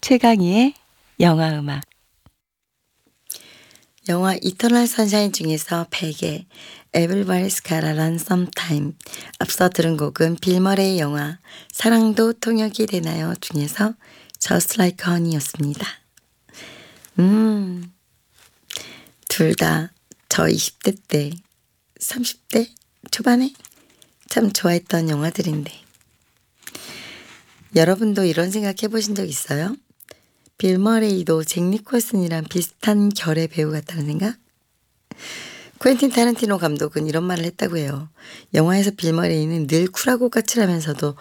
최강희의 영화음악. 영화 이터널 선샤인 중에서 베개, Everybody's Gotta Run Sometime, 앞서 들은 곡은 빌 머레이의 영화 사랑도 통역이 되나요 중에서 Just Like Honey였습니다. 둘 다 저 20대 때 30대 초반에 참 좋아했던 영화들인데, 여러분도 이런 생각 해보신 적 있어요? 빌 머레이도 잭 니콜슨이랑 비슷한 결의 배우 같다는 생각? 퀸틴 타란티노 감독은 이런 말을 했다고 해요. 영화에서 빌 머레이는 늘 쿨하고 까칠하면서도